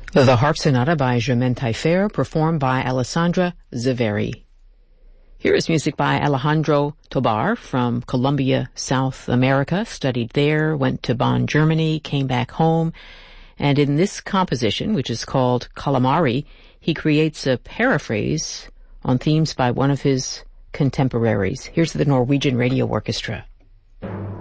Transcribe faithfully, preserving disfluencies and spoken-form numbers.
The Harp Sonata by Germaine Taillefer, performed by Alessandra Zaveri. Here is music by Alejandro Tobar from Colombia, South America, studied there, went to Bonn, Germany, came back home, and in this composition, which is called Calamari, he creates a paraphrase on themes by one of his contemporaries. Here's the Norwegian Radio Orchestra.